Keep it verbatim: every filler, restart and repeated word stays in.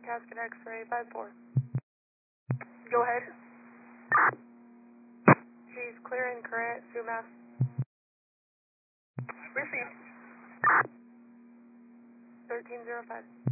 Casket X-ray five four. Go ahead. She's clearing current, Sumas. Received. thirteen zero five.